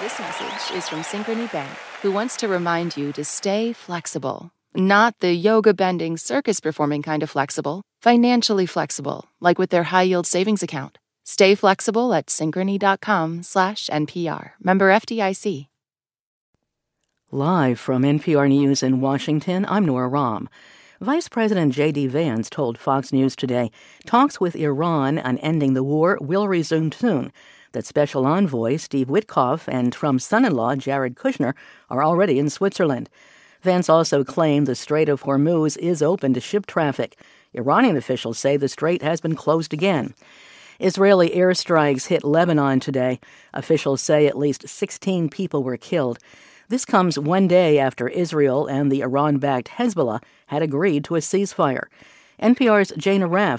This message is from Synchrony Bank, who wants to remind you to stay flexible. Not the yoga-bending, circus-performing kind of flexible, financially flexible, like with their high-yield savings account. Stay flexible at synchrony.com/NPR. Member FDIC. Live from NPR News in Washington, I'm Nora Rahm. Vice President J.D. Vance told Fox News today talks with Iran on ending the war will resume soon, that Special Envoy Steve Witkoff and Trump's son-in-law Jared Kushner are already in Switzerland. Vance also claimed the Strait of Hormuz is open to ship traffic. Iranian officials say the strait has been closed again. Israeli airstrikes hit Lebanon today. Officials say at least 16 people were killed. This comes one day after Israel and the Iran-backed Hezbollah had agreed to a ceasefire. NPR's Jane Arraf